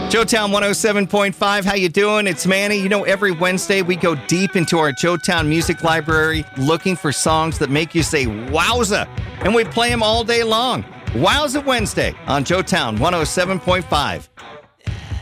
Joetown 107.5, how you doing? It's Manny. You know, every Wednesday we go deep into our Joetown music library looking for songs that make you say, wowza, and we play them all day long. Wowza Wednesday on Joetown 107.5.